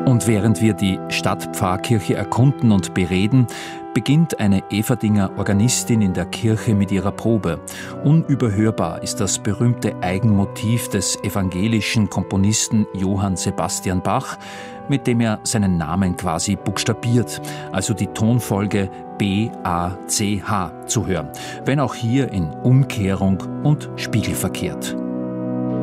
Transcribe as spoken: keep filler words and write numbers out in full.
Und während wir die Stadtpfarrkirche erkunden und bereden, beginnt eine Everdinger Organistin in der Kirche mit ihrer Probe. Unüberhörbar ist das berühmte Eigenmotiv des evangelischen Komponisten Johann Sebastian Bach, mit dem er seinen Namen quasi buchstabiert, also die Tonfolge B A C H zu hören, wenn auch hier in Umkehrung und spiegelverkehrt.